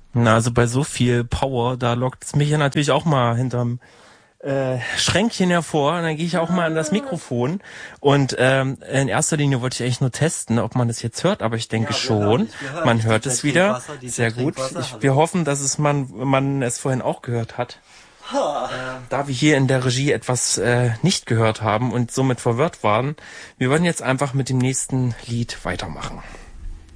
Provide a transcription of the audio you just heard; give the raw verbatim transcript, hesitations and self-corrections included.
Na, also bei so viel Power, da lockt es mich ja natürlich auch mal hinterm äh, Schränkchen hervor. Und dann gehe ich auch mal an das Mikrofon. Und ähm, in erster Linie wollte ich eigentlich nur testen, ob man das jetzt hört. Aber ich denke Ja, wir schon, hören dich, wir hören man dich. hört D J es wieder. Trinkwasser, D J Sehr gut. Trinkwasser, Ich, hallo. wir hoffen, dass es man, man es vorhin auch gehört hat. Ha. Äh, da wir hier in der Regie etwas äh, nicht gehört haben und somit verwirrt waren, wir werden jetzt einfach mit dem nächsten Lied weitermachen.